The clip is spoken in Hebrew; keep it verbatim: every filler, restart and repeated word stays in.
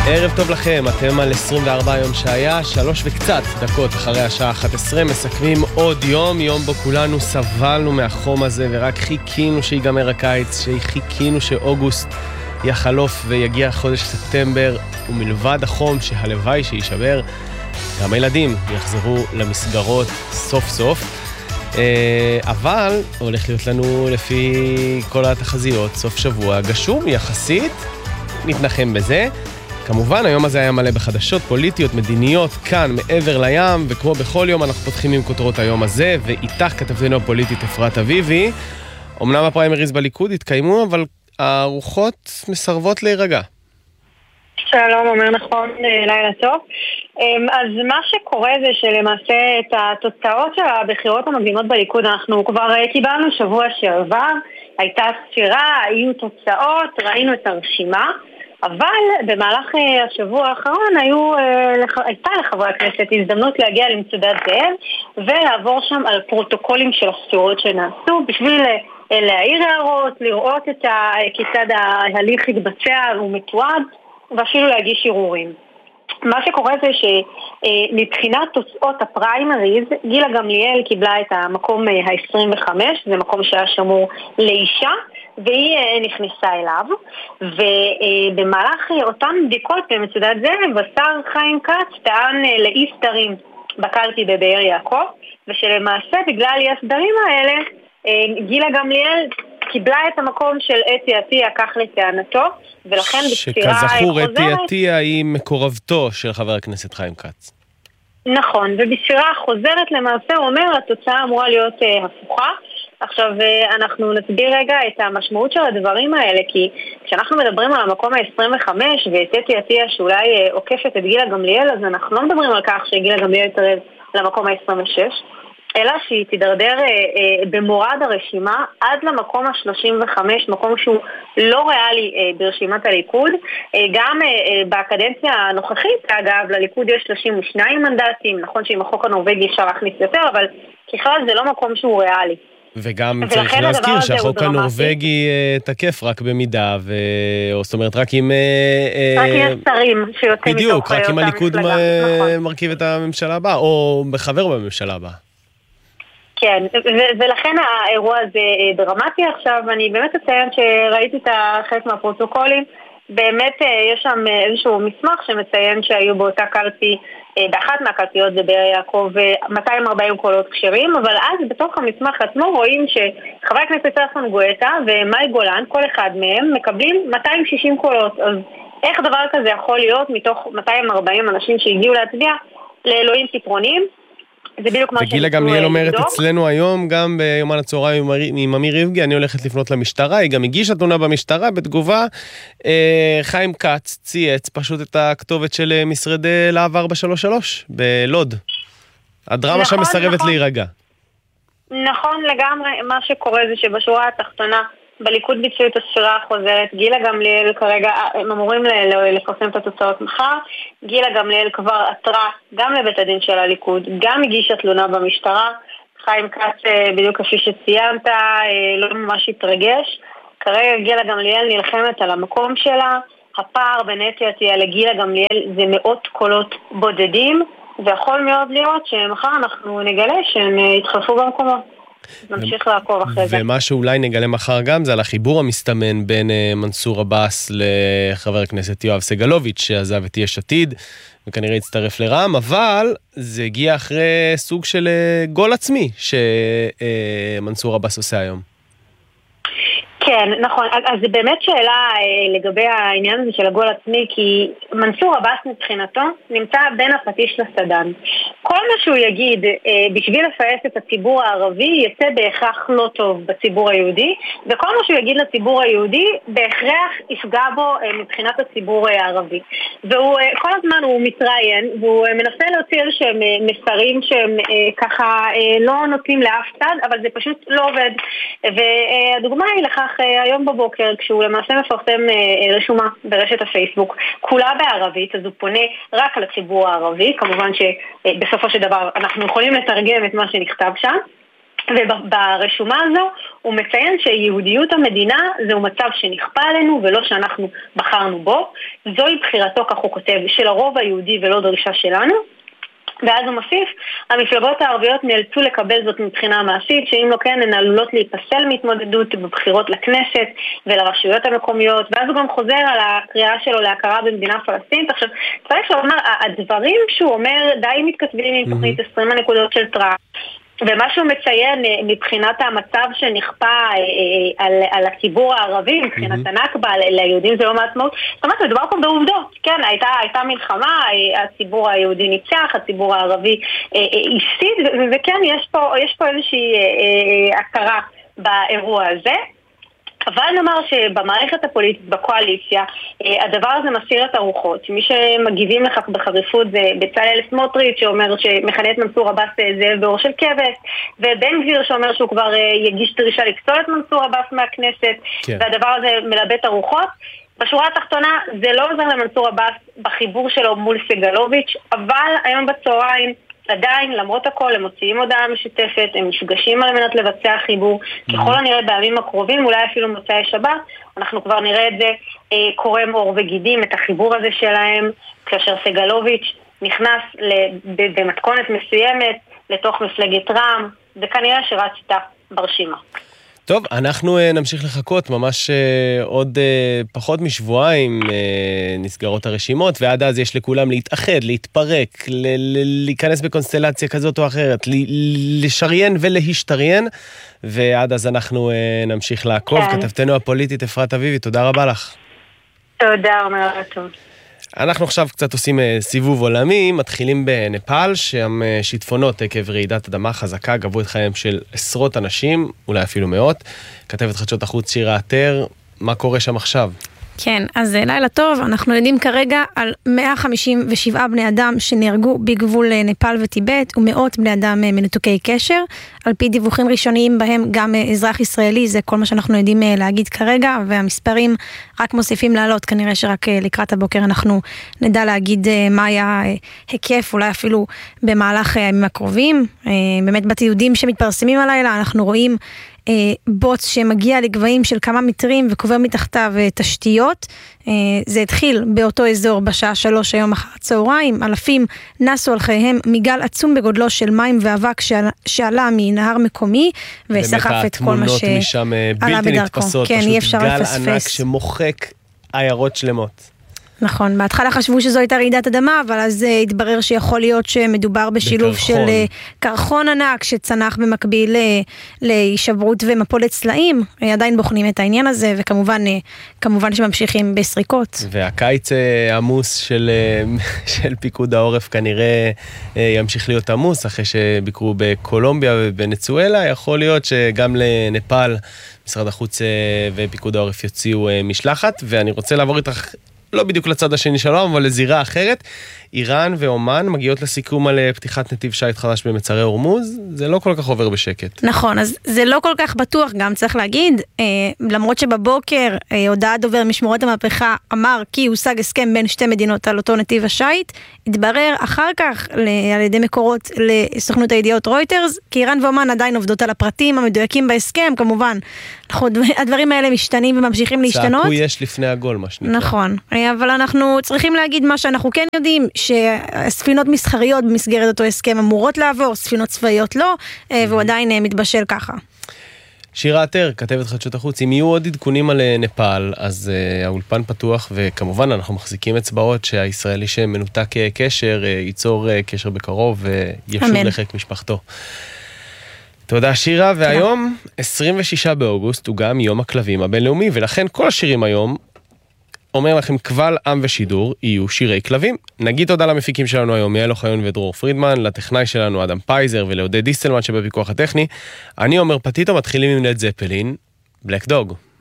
ערב טוב לכם, אתם על עשרים וארבע יום שהיה, שלוש וקצת דקות אחרי השעה אחת עשרה, מסכמים עוד יום, יום בו כולנו סבלנו מהחום הזה ורק חיכינו שיגמר הקיץ, שחיכינו שאוגוסט יחלוף ויגיע חודש ספטמבר, ומלבד החום שהלוואי שישבר, גם הילדים יחזרו למסגרות סוף סוף. אבל הולך להיות לנו לפי כל התחזיות סוף שבוע גשום יחסית, נתנחם בזה. כמובן, היום הזה היה מלא בחדשות פוליטיות, מדיניות, כאן, מעבר לים, וכמו בכל יום אנחנו פותחים עם כותרות היום הזה, ואיתך כתבתנו הפוליטית אפרת אביבי. אמנם הפריימריז בליכוד התקיימו, אבל הרוחות מסרבות להירגע. שלום, אומר נכון, לילה טוב. אז מה שקורה זה שלמעשה את התוצאות של הבחירות המקדימות בליכוד אנחנו כבר קיבלנו שבוע שעבר, הייתה ספירה, היו תוצאות, ראינו את הרשימה, אבל במהלך השבוע האחרון היו, הייתה לחברי הכנסת הזדמנות להגיע למצודת זאב ולעבור שם על פרוטוקולים של הספירות שנעשו בשביל להעיר הערות, לראות את ה, כיצד ההליך התבצע ומתועד ואפילו להגיש ערעורים. מה שקורה זה שמבחינת תוצאות הפריימריז, גילה גמליאל קיבלה את המקום ה-עשרים וחמש, זה מקום שהיה שמור לאישה, והיא נכנסה אליו, ובמהלך אותן בדיקות במצודת זאב, השר חיים כץ טען לאי סדרים בקלפי בבאר יעקב, ושלמעשה בגלל אי הסדרים האלה, גילה גמליאל קיבלה את המקום של אתי עטיה, כך לטענתו, ולכן בספירה חוזרת... שכזכור, אתי עטיה היא מקורבתו של חבר הכנסת חיים כץ. נכון, ובספירה חוזרת למעשה הוא אומר, התוצאה אמורה להיות uh, הפוכה. עכשיו אנחנו נסביר רגע את המשמעות של הדברים האלה, כי כשאנחנו מדברים על המקום ה-עשרים וחמש ואת אתי עטיה שאולי uh, עוקפת את גילה גמליאל, אז אנחנו לא מדברים על כך שגילה גמליאל תרד למקום ה-עשרים ושש, אלא שהיא תדרדר אה, אה, במורד הרשימה עד למקום ה-שלושים וחמש, מקום שהוא לא ריאלי אה, ברשימת הליכוד. אה, גם אה, אה, בקדנציה הנוכחית, אגב, לליכוד יש שלושים ושניים מנדטים, נכון שעם החוק הנורווגי אפשר להכניס יותר, אבל ככלל זה לא מקום שהוא ריאלי. וגם צריך להזכיר שהחוק הנורווגי תקף רק במידה, ו... או זאת אומרת רק עם... רק עם שרים שיוצאים מתוך... בדיוק, רק אם הליכוד מרכיב את הממשלה הבאה, או בחבר בממשלה הבאה. כן, ו- ולכן האירוע הזה דרמטי עכשיו, ואני באמת אציין שראיתי את חלק מהפרוטוקולים, באמת יש שם איזשהו מסמך שמציין שהיו באותה קלפי, באחת מהקלפיות בבאר יעקב, מאתיים וארבעים קולות כשרים, אבל אז בתוך המסמך עצמו רואים שחברי הכנסת ששון גואטה ומאי גולן, כל אחד מהם מקבלים מאתיים ושישים קולות, אז איך דבר כזה יכול להיות מתוך מאתיים וארבעים אנשים שהגיעו להצביע לאלוהים פתרונים? וגילה גמליאל אומרת אצלנו היום, גם ביומן הצהריים עם אמיר ריבגי, אני הולכת לפנות למשטרה, היא גם הגישה תלונה במשטרה, בתגובה חיים כץ צייץ פשוט את הכתובת של משרדי להב ארבע שלוש שלוש בלוד. הדרמה שם מסרבת להירגע. נכון לגמרי, מה שקורה זה שבשורה התחתונה בליכוד ביצעו את הספירה החוזרת, גילה גמליאל כרגע, הם אמורים לפרסם את התוצאות מחר, גילה גמליאל כבר עתרה גם לבית הדין של הליכוד, גם הגישה תלונה במשטרה, חיים כץ בדיוק כפי שציינת, לא ממש התרגש, כרגע גילה גמליאל נלחמת על המקום שלה, הפער בין אתי עטיה לגילה גמליאל זה מאות קולות בודדים, ויכול מאוד להיות שמחר אנחנו נגלה שהם יתחלפו במקומות. נמשיך לעקוב אחרי זה. ומה שאולי נגלה מחר גם זה על החיבור המסתמן בין מנסור עבאס לחבר הכנסת יואב סגלוביץ' שעזב את יש עתיד וכנראה הצטרף לרע"מ, אבל זה הגיע אחרי סוג של גול עצמי שמנסור עבאס עושה היום. כן, נכון. אז זה באמת שאלה לגבי העניין הזה של הגול עצמי, כי מנסור עבאס מבחינתו נמצא בין הפטיש לסדן. כל מה שהוא יגיד בשביל לפייס את הציבור הערבי יצא בהכרח לא טוב בציבור היהודי, וכל מה שהוא יגיד לציבור היהודי בהכרח יפגע בו מבחינת הציבור הערבי. והוא כל הזמן הוא מתראיין, והוא מנסה להוציא איזשהם מסרים שהם ככה לא נותנים לאף צד, אבל זה פשוט לא עובד. והדוגמה היא לכך היום בבוקר, כשהוא למעשה מפרסם רשומה ברשת הפייסבוק, כולה בערבית, אז הוא פונה רק לציבור הערבי, כמובן שבסופו של דבר אנחנו יכולים לתרגם את מה שנכתב שם, וברשומה הזו הוא מציין שיהודיות המדינה זהו מצב שנכפה עלינו ולא שאנחנו בחרנו בו. זוהי בחירתו, כך הוא כותב, של הרוב היהודי ולא דרישה שלנו. ואז הוא מוסיף, המפלגות הערביות נאלצו לקבל זאת מבחינה מעשית, שאם לא כן הן עלולות להיפסל מהתמודדות בבחירות לכנסת ולרשויות המקומיות. ואז הוא גם חוזר על הקריאה שלו להכרה במדינה פלסטינית. עכשיו, צריך לומר, הדברים שהוא אומר די מתכתבים עם תוכנית עשרים הנקודות של טראמפ. ומה שהוא מציין מבחינת המצב שנכפה על, על הציבור הערבי, מבחינת הנכבה, ליהודים זה לא מעצמאות. זאת אומרת, מדובר פה בעובדות. כן, הייתה, הייתה מלחמה, הציבור היהודי ניצח, הציבור הערבי הפסיד, וכן, יש פה, יש פה איזושהי הכרה באירוע הזה. אבל נאמר שבמערכת הפוליטית, בקואליציה, הדבר הזה מסיר את הרוחות. מי שמגיבים לכך בחריפות זה בצלאל סמוטריץ' שאומר שמכנה את מנסור עבאס זאב בעור של כבש, ובן גביר שאומר שהוא כבר יגיש דרישה לפסול את מנסור עבאס מהכנסת, כן. והדבר הזה מלבה את הרוחות. בשורה התחתונה זה לא עוזר למנסור עבאס בחיבור שלו מול סגלוביץ', אבל היום בצהריים עדיין, למרות הכל, הם מוציאים הודעה משותפת, הם נפגשים על מנת לבצע חיבור. ככל הנראה בימים הקרובים, אולי אפילו מוצאי שבת, אנחנו כבר נראה את זה אה, קורם עור וגידים, את החיבור הזה שלהם, כאשר סגלוביץ' נכנס במתכונת מסוימת לתוך מפלגת רע"מ, וכנראה שרצתה ברשימה. טוב, אנחנו נמשיך לחכות, ממש עוד פחות משבועיים נסגרות הרשימות, ועד אז יש לכולם להתאחד, להתפרק, להיכנס בקונסטלציה כזאת או אחרת, לשריין ולהשתריין, ועד אז אנחנו נמשיך לעקוב. כתבתנו הפוליטית אפרת אביבי, תודה רבה לך. תודה, אומר טוב. אנחנו עכשיו קצת עושים סיבוב עולמי, מתחילים בנפאל, שם שיטפונות עקב רעידת אדמה חזקה, גבו את חייהם של עשרות אנשים, אולי אפילו מאות. כתבת חדשות החוץ שירה עטר, מה קורה שם עכשיו? כן, אז לילה טוב, אנחנו יודעים כרגע על מאה חמישים ושבעה בני אדם שנהרגו בגבול נפאל וטיבט, ומאות בני אדם מנתוקי קשר, על פי דיווחים ראשוניים בהם גם אזרח ישראלי, זה כל מה שאנחנו יודעים להגיד כרגע, והמספרים רק מוסיפים לעלות, כנראה שרק לקראת הבוקר אנחנו נדע להגיד מה היה היקף, אולי אפילו במהלך הימים הקרובים. באמת בתיעודים שמתפרסמים הלילה, אנחנו רואים בוץ שמגיע לגבהים של כמה מטרים וקובר מתחתיו תשתיות. זה התחיל באותו אזור בשעה שלוש היום אחר הצהריים. אלפים נסו על חייהם מגל עצום בגודלו של מים ואבק שעלה מנהר מקומי וסחף את כל מה שעלה בדרכו. כן, אי אפשר לפספס. גל ענק שמוחק עיירות שלמות. נכון, בהתחלה חשבו שזו הייתה רעידת אדמה, אבל אז uh, התברר שיכול להיות שמדובר בשילוב בקרחון. של uh, קרחון ענק שצנח במקביל uh, להישברות ומפולת צלעים. uh, עדיין בוחנים את העניין הזה, וכמובן uh, כמובן שממשיכים בסריקות. והקיץ uh, עמוס של, uh, של פיקוד העורף כנראה uh, ימשיך להיות עמוס, אחרי שביקרו בקולומביה ובנצואלה, יכול להיות שגם לנפאל משרד החוץ uh, ופיקוד העורף יוציאו uh, משלחת, ואני רוצה לעבור איתך לא בדיוק לצד השני שלום, אבל לזירה אחרת. איראן ואומן מגיעות לסיכום על פתיחת נתיב שייט חדש במצרי הורמוז, זה לא כל כך עובר בשקט. נכון, אז זה לא כל כך בטוח, גם צריך להגיד, אה, למרות שבבוקר אה, הודעת דובר משמורת המהפכה אמר כי הושג הסכם בין שתי מדינות על אותו נתיב השייט, התברר אחר כך על ידי מקורות לסוכנות הידיעות רויטרס, כי איראן ואומן עדיין עובדות על הפרטים המדויקים בהסכם, כמובן, הדברים האלה משתנים וממשיכים להשתנות. צעקו יש לפני הגול, מה שנקרא. נכון, אבל אנחנו צריכים להגיד מה שאנחנו כן יודעים, שספינות מסחריות במסגרת אותו הסכם אמורות לעבור, ספינות צבאיות לא, והוא עדיין מתבשל ככה. שירה עטר, כתבת חדשות החוץ, אם יהיו עוד עדכונים על נפאל, אז uh, האולפן פתוח, וכמובן אנחנו מחזיקים אצבעות שהישראלי שמנותק קשר, uh, ייצור uh, קשר בקרוב, וישוב uh, לחיק משפחתו. תודה שירה, והיום עשרים ושישה באוגוסט הוא גם יום הכלבים הבינלאומי, ולכן כל השירים היום אומר לכם קבל עם ושידור יהיו שירי כלבים. נגיד תודה למפיקים שלנו היום, יעל אוחיון ודרור פרידמן, לטכנאי שלנו אדם פייזר ולעודד דיסטלמן שבפיקוח הטכני. אני אומר פטיטו, מתחילים עם לד זפלין, בלק דוג.